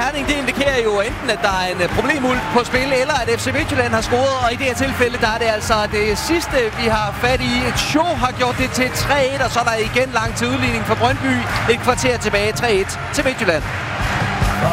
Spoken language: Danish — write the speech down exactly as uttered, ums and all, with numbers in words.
terning, det indikerer jo enten, at der er en problemuld på spil, eller at F C Midtjylland har scoret. Og i det her tilfælde, der er det altså det sidste, vi har fat i. Et show har gjort det til tre et, og så er der igen lang til udligning for Brøndby. Et kvarter tilbage, tre et til Midtjylland.